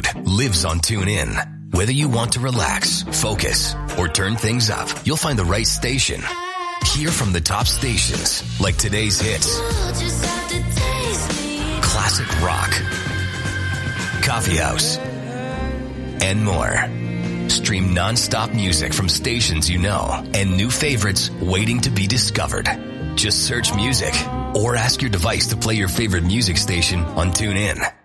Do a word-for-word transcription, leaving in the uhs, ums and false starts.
lives on TuneIn. Whether you want to relax, focus, or turn things up, you'll find the right station. Hear from the top stations like today's hits, classic rock, coffee house, and more. Stream non-stop music from stations you know and new favorites waiting to be discovered. Just search music or ask your device to play your favorite music station on TuneIn.